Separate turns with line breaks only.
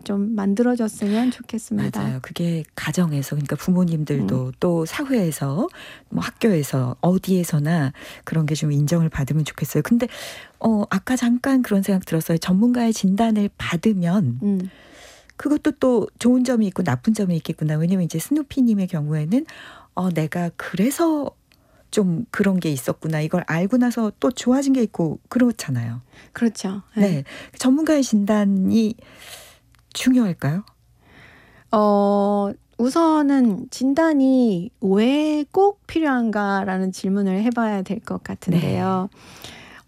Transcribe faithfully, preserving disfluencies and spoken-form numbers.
좀 만들어졌으면 좋겠습니다.
맞아요. 그게 가정에서 그러니까 부모님들도
음.
또 사회에서 뭐 학교에서 어디에서나 그런 게 좀 인정을 받으면 좋겠어요. 근데 어 아까 잠깐 그런 생각 들었어요. 전문가의 진단을 받으면
음.
그것도 또 좋은 점이 있고 나쁜 점이 있겠구나. 왜냐면 이제 스누피님의 경우에는 어 내가 그래서 좀 그런 게 있었구나. 이걸 알고 나서 또 좋아진 게 있고 그렇잖아요.
그렇죠.
네.
네.
전문가의 진단이 중요할까요?
어 우선은 진단이 왜 꼭 필요한가라는 질문을 해 봐야 될 것 같은데요.